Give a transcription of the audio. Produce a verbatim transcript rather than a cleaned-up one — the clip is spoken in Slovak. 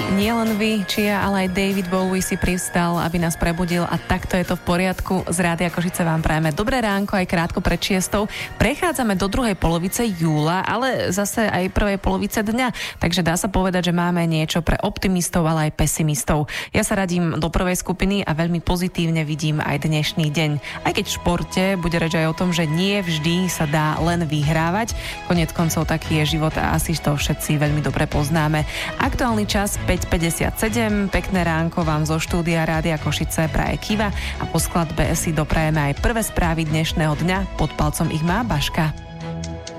Nielen vy, Chia, ale aj David Bowie si privstal, aby nás prebudil a takto je to v poriadku. Z Rádia Košice vám prajeme dobré ránko aj krátko pred šiestou. Prechádzame do druhej polovice júla, ale zase aj prvej polovice dňa, takže dá sa povedať, že máme niečo pre optimistov, ale aj pesimistov. Ja sa radím do prvej skupiny a veľmi pozitívne vidím aj dnešný deň. Aj keď v športe bude reč aj o tom, že nie vždy sa dá len vyhrávať. Koniec koncov taký je život a asi to všetci veľmi dobre poznáme. Aktuálny čas päť päťdesiatsedem, pekné ránko vám zo štúdia Rádia Košice praje Kiva a po skladbe si doprajeme aj prvé správy dnešného dňa, pod palcom ich má Baška.